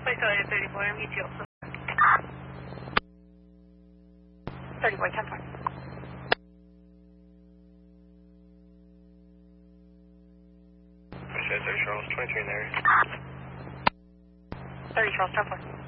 Place out 34, I'm ETO. 34, 10-4. Appreciate 30 Charles, 23 in there. 30 Charles, 10-4.